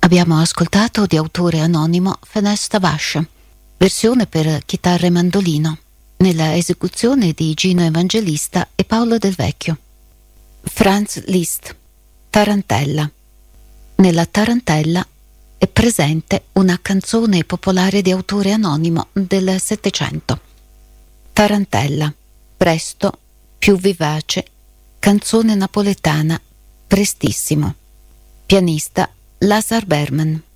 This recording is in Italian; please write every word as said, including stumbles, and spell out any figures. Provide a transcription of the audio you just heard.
Abbiamo ascoltato di autore anonimo Fenesta Vascia, versione per chitarra e mandolino, nella esecuzione di Gino Evangelista e Paolo Del Vecchio. Franz Liszt, Tarantella. Nella Tarantella è presente una canzone popolare di autore anonimo del Settecento. Tarantella, presto, più vivace, canzone napoletana, prestissimo. Pianista Lazar Berman.